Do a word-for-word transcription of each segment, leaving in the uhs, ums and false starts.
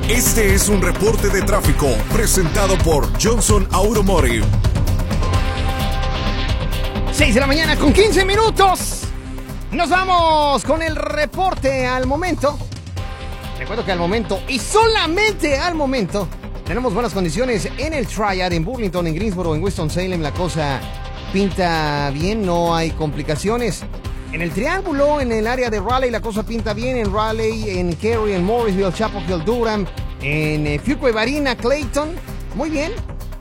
Este es un reporte de tráfico presentado por Johnson Automotive. seis de la mañana con quince minutos. Nos vamos con el reporte al momento. Recuerdo que al momento y solamente al momento tenemos buenas condiciones en el Triad, en Burlington, en Greensboro, en Winston-Salem. La cosa pinta bien, no hay complicaciones. En el Triángulo, en el área de Raleigh, la cosa pinta bien. En Raleigh, en Cary, en Morrisville, Chapel Hill, Durham, en eh, Fuquay Varina, Clayton. Muy bien.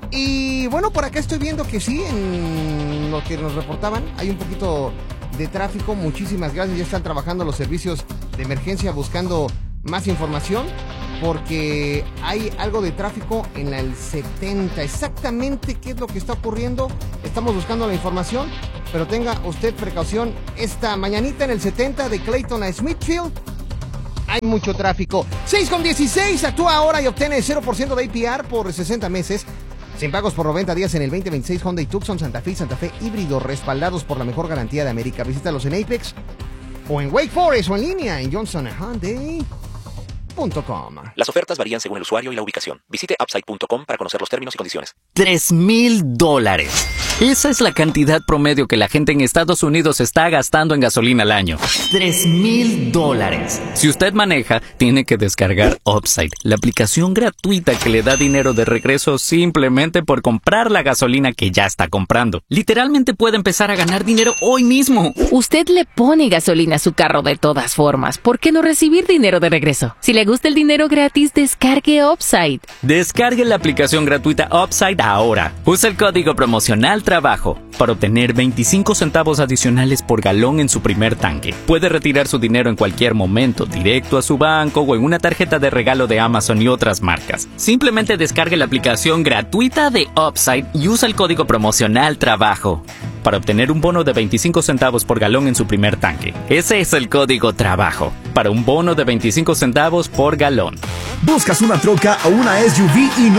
Y bueno, por acá estoy viendo que sí, en lo que nos reportaban, hay un poquito de tráfico. Muchísimas gracias. Ya están trabajando los servicios de emergencia buscando más información, porque hay algo de tráfico en el setenta. Exactamente qué es lo que está ocurriendo, estamos buscando la información, pero tenga usted precaución. Esta mañanita en el setenta de Clayton a Smithfield hay mucho tráfico. seis con dieciséis, actúa ahora y obtiene cero por ciento de A P R por sesenta meses, sin pagos por noventa días en el veinte veintiséis Hyundai Tucson, Santa Fe y Santa Fe híbrido, respaldados por la mejor garantía de América. Visítalos en Apex o en Wake Forest o en línea en johnson hyundai punto com. Las ofertas varían según el usuario y la ubicación. Visite upside punto com para conocer los términos y condiciones. Tres mil dólares. Esa es la cantidad promedio que la gente en Estados Unidos está gastando en gasolina al año. Tres mil dólares. Si usted maneja, tiene que descargar Upside, la aplicación gratuita que le da dinero de regreso simplemente por comprar la gasolina que ya está comprando. Literalmente puede empezar a ganar dinero hoy mismo. Usted le pone gasolina a su carro de todas formas. ¿Por qué no recibir dinero de regreso? Si le gusta el dinero gratis, descargue Upside. Descargue la aplicación gratuita Upside ahora. Usa el código promocional trabajo para obtener veinticinco centavos adicionales por galón en su primer tanque. Puede retirar su dinero en cualquier momento, directo a su banco o en una tarjeta de regalo de Amazon y otras marcas. Simplemente descargue la aplicación gratuita de Upside y usa el código promocional trabajo para obtener un bono de veinticinco centavos por galón en su primer tanque. Ese es el código trabajo para un bono de veinticinco centavos por galón. ¿Buscas una troca o una S U V y no